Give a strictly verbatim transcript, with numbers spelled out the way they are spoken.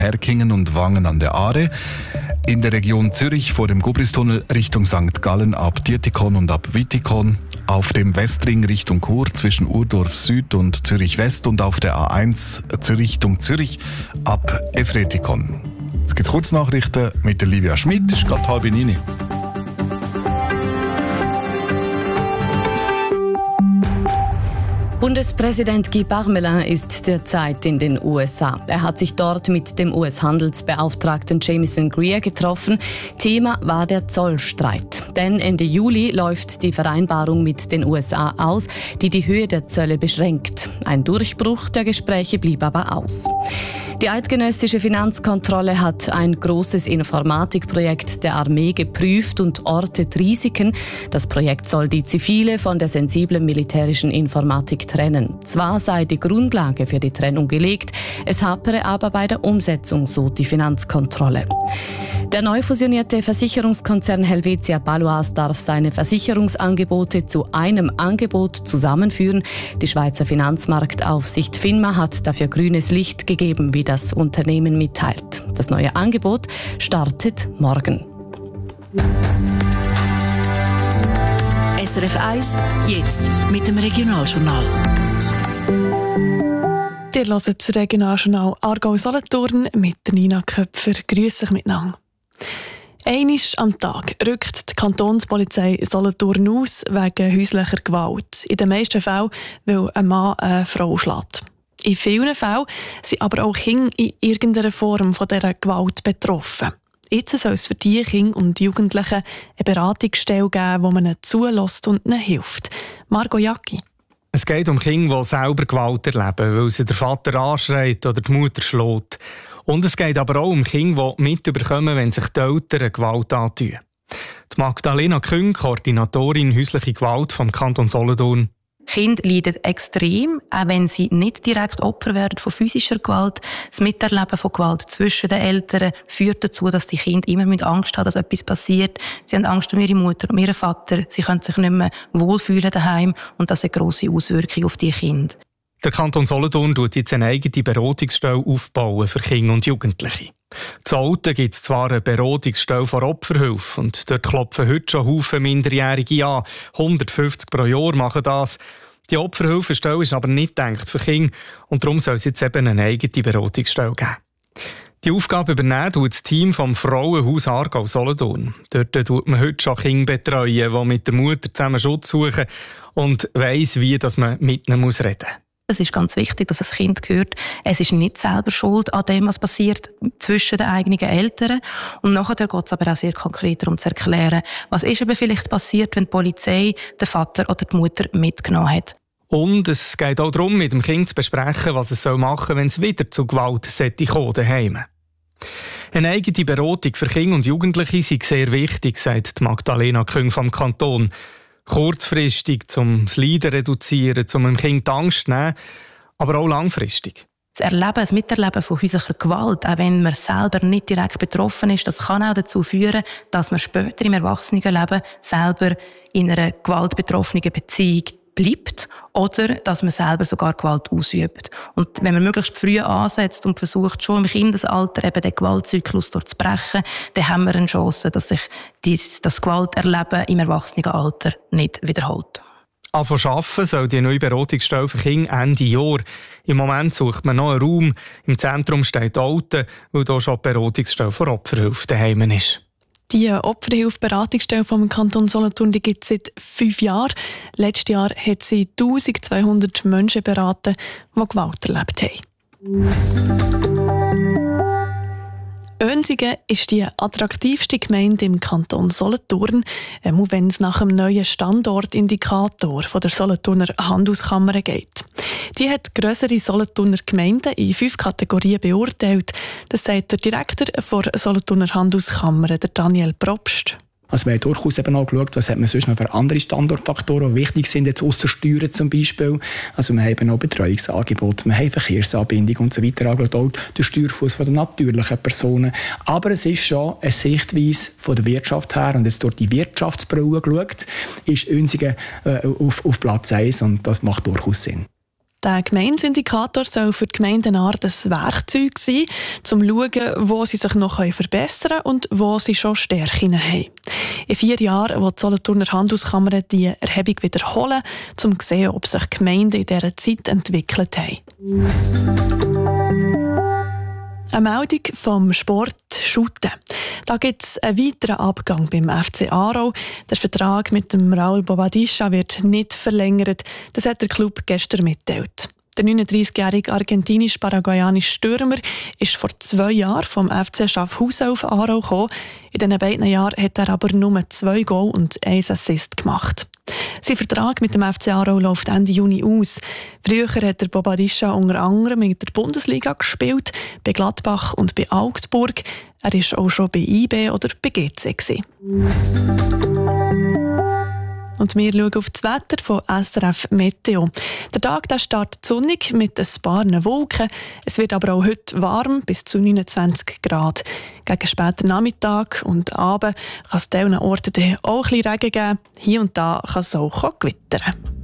Erkingen und Wangen an der Aare. In der Region Zürich vor dem Gubristunnel Richtung Sankt Gallen ab Dietikon und ab Wittikon. Auf dem Westring Richtung Chur zwischen Urdorf Süd und Zürich West und auf der A eins Richtung Zürich ab Efretikon. Jetzt gibt's Kurznachrichten mit der Livia Schmidt. Ist gerade halb neun. Bundespräsident Guy Parmelin ist derzeit in den U S A. Er hat sich dort mit dem U S-Handelsbeauftragten Jamieson Greer getroffen. Thema war der Zollstreit. Denn Ende Juli läuft die Vereinbarung mit den U S A aus, die die Höhe der Zölle beschränkt. Ein Durchbruch der Gespräche blieb aber aus. Die eidgenössische Finanzkontrolle hat ein großes Informatikprojekt der Armee geprüft und ortet Risiken. Das Projekt soll die zivile von der sensiblen militärischen Informatik trennen. Zwar sei die Grundlage für die Trennung gelegt, es hapere aber bei der Umsetzung, so die Finanzkontrolle. Der neu fusionierte Versicherungskonzern Helvetia Baloise darf seine Versicherungsangebote zu einem Angebot zusammenführen. Die Schweizer Finanzmarktaufsicht FINMA hat dafür grünes Licht gegeben, wie das Unternehmen mitteilt. Das neue Angebot startet morgen. S R F eins, jetzt mit dem Regionaljournal. Ihr hört das Regionaljournal Aargau-Solothurn mit Nina Köpfer. Grüß euch miteinander. Einmal am Tag rückt die Kantonspolizei Solothurn aus wegen häuslicher Gewalt. In den meisten Fällen, weil ein Mann eine Frau schlägt. In vielen Fällen sind aber auch Kinder in irgendeiner Form von dieser Gewalt betroffen. Jetzt soll es für diese Kinder und Jugendlichen eine Beratungsstelle geben, wo man ihnen zulässt und ihnen hilft. Margot Jacki. Es geht um Kinder, die selber Gewalt erleben, weil sie der Vater anschreit oder die Mutter schlägt. Und es geht aber auch um Kinder, die mitbekommen, wenn sich die Eltern Gewalt antun. Die Magdalena Küng, Koordinatorin häusliche Gewalt vom Kanton Solothurn. Kinder leiden extrem, auch wenn sie nicht direkt Opfer werden von physischer Gewalt. Das Miterleben von Gewalt zwischen den Eltern führt dazu, dass die Kinder immer Angst haben, dass etwas passiert. Sie haben Angst um ihre Mutter, um ihren Vater. Sie können sich nicht mehr wohlfühlen daheim und das hat grosse Auswirkungen auf die Kinder. Der Kanton Solothurn tut jetzt eine eigene Beratungsstelle aufbauen für Kinder und Jugendliche. Zu Alten gibt es zwar eine Beratungsstelle vor Opferhilfe und dort klopfen heute schon Haufen Minderjährige an. hundertfünfzig pro Jahr machen das. Die Opferhilfestelle ist aber nicht gedacht für Kinder und darum soll es jetzt eben eine eigene Beratungsstelle geben. Die Aufgabe übernehmen tut das Team vom Frauenhaus Aargau-Solothurn. Dort tut man heute schon Kinder betreuen, die mit der Mutter zusammen Schutz suchen und weiss, wie dass man mit ihnen reden muss. Es ist ganz wichtig, dass das Kind hört, es ist nicht selber schuld an dem, was passiert zwischen den eigenen Eltern. Und nachher geht es aber auch sehr konkret darum zu erklären, was ist eben vielleicht passiert, wenn die Polizei den Vater oder die Mutter mitgenommen hat. Und es geht auch darum, mit dem Kind zu besprechen, was es machen soll, wenn es wieder zu Gewalt kommen daheim. Eine eigene Beratung für Kinder und Jugendliche ist sehr wichtig, sagt Magdalena Küng vom Kanton. Kurzfristig, um das Leiden zu reduzieren, um dem Kind die Angst zu nehmen, aber auch langfristig. Das Erleben, das Miterleben von häuslicher Gewalt, auch wenn man selber nicht direkt betroffen ist, das kann auch dazu führen, dass man später im Erwachsenenleben selber in einer gewaltbetroffenen Beziehung bleibt oder dass man selber sogar Gewalt ausübt. Und wenn man möglichst früh ansetzt und versucht, schon im Kindesalter eben den Gewaltzyklus durchzubrechen, dann haben wir eine Chance, dass sich dies, das Gewalterleben im Erwachsenenalter nicht wiederholt. Anfangen arbeiten soll die neue Beratungsstelle für Kinder Ende Jahr. Im Moment sucht man noch einen Raum. Im Zentrum steht Alten, weil hier schon die Beratungsstelle für Opferhilfe daheim ist. Die Opferhilfe-Beratungsstelle vom Kanton Solothurn gibt es seit fünf Jahren. Letztes Jahr hat sie eintausendzweihundert Menschen beraten, die Gewalt erlebt haben. Oensingen ist die attraktivste Gemeinde im Kanton Solothurn, wenn es nach dem neuen Standortindikator von der Solothurner Handelskammer geht. Die hat grössere Solothurner Gemeinden in fünf Kategorien beurteilt. Das sagt der Direktor der Solothurner Handelskammer, der Daniel Probst. Also wir haben durchaus eben auch geschaut, was hat man sonst noch für andere Standortfaktoren, die wichtig sind, jetzt ausser Steuern zum Beispiel. Also wir haben auch Betreuungsangebote, wir haben Verkehrsanbindung und so weiter angeschaut, auch den Steuerfuss von den natürlichen Personen. Aber es ist schon eine Sichtweise von der Wirtschaft her und jetzt durch die Wirtschaftsbrille geschaut, ist Oensingen äh, auf, auf Platz eins und das macht durchaus Sinn. Der Gemeindeindikator soll für die Gemeinden ein Werkzeug sein, um zu schauen, wo sie sich noch verbessern können und wo sie schon Stärken haben. In vier Jahren will die Solothurner Handelskammer die Erhebung wiederholen, um zu sehen, ob sich Gemeinden in dieser Zeit entwickelt haben. Eine Meldung vom Sport Shooten. Da gibt es einen weiteren Abgang beim F C Aarau. Der Vertrag mit dem Raul Bobadilla wird nicht verlängert. Das hat der Club gestern mitgeteilt. Der neununddreißigjährige argentinisch-paraguayanische Stürmer ist vor zwei Jahren vom F C Schaffhausen auf Aarau gekommen. In diesen beiden Jahren hat er aber nur zwei Goal und ein Assist gemacht. Sein Vertrag mit dem F C Aarau läuft Ende Juni aus. Früher hat der Bobadilla unter anderem in der Bundesliga gespielt, bei Gladbach und bei Augsburg. Er war auch schon bei I B oder bei G C gewesen. Und wir schauen auf das Wetter von S R F Meteo. Der Tag der startet sonnig mit ein paar Wolken. Es wird aber auch heute warm, bis zu neunundzwanzig Grad. Gegen späten Nachmittag und Abend kann es an diesen Orten auch ein bisschen Regen geben. Hier und da kann es auch gewittern.